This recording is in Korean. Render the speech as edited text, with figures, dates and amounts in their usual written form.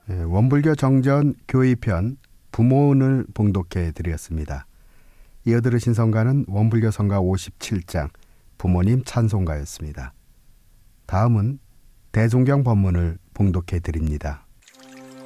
원불교 정전 교의편 부모운을 봉독해 드렸습니다. 이어 들으신 성가는 원불교 성가 57장 부모님 찬송가였습니다. 다음은 대종경 법문을 봉독해 드립니다.